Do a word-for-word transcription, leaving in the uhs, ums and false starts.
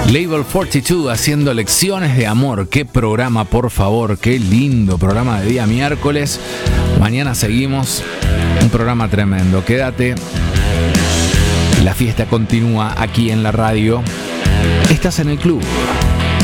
Label cuarenta y dos haciendo lecciones de amor. Qué programa, por favor, qué lindo programa de día miércoles. Mañana seguimos, un programa tremendo. Quédate, la fiesta continúa aquí en la radio. Estás en el club.